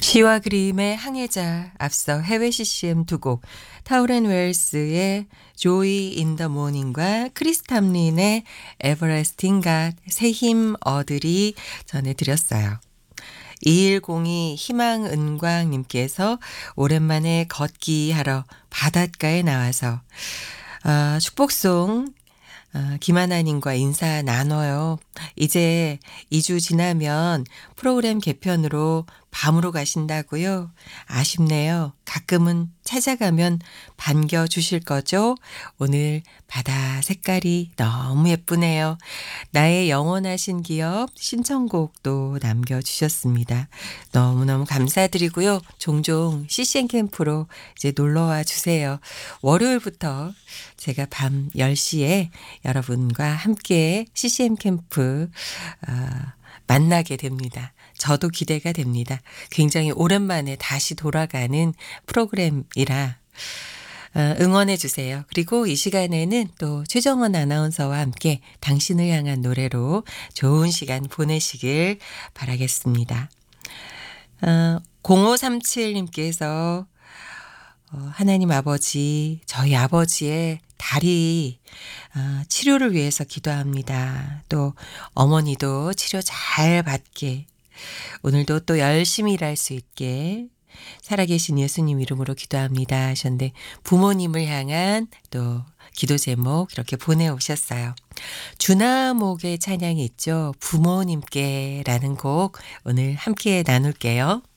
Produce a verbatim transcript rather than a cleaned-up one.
시와 그림의 항해자, 앞서 해외 씨씨엠 두 곡, 타우렌 웰스의 조이 인 더 모닝과 크리스 탐린의 에버레스팅 갓, 새 힘 얻으리 전해드렸어요. 이일공이 희망은광님께서 오랜만에 걷기 하러 바닷가에 나와서 아, 축복송 아, 김하나님과 인사 나눠요. 이제 이 주 지나면 프로그램 개편으로 밤으로 가신다고요? 아쉽네요. 가끔은 찾아가면 반겨주실 거죠? 오늘 바다 색깔이 너무 예쁘네요. 나의 영원하신 기업 신청곡도 남겨주셨습니다. 너무너무 감사드리고요. 종종 씨씨엠 캠프로 이제 놀러와 주세요. 월요일부터 제가 밤 열 시에 여러분과 함께 씨씨엠 캠프 어, 만나게 됩니다. 저도 기대가 됩니다. 굉장히 오랜만에 다시 돌아가는 프로그램이라 어, 응원해 주세요. 그리고 이 시간에는 또 최정원 아나운서와 함께 당신을 향한 노래로 좋은 시간 보내시길 바라겠습니다. 어, 공오삼칠님께서 어, 하나님 아버지, 저희 아버지의 다리 어, 치료를 위해서 기도합니다. 또 어머니도 치료 잘 받게, 오늘도 또 열심히 일할 수 있게 살아계신 예수님 이름으로 기도합니다 하셨는데, 부모님을 향한 또 기도 제목 이렇게 보내오셨어요. 주나목의 찬양이 있죠. 부모님께라는 곡 오늘 함께 나눌게요.